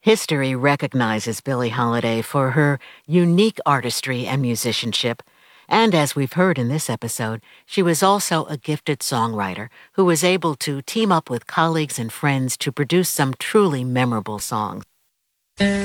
History recognizes Billie Holiday for her unique artistry and musicianship. And as we've heard in this episode, she was also a gifted songwriter who was able to team up with colleagues and friends to produce some truly memorable songs.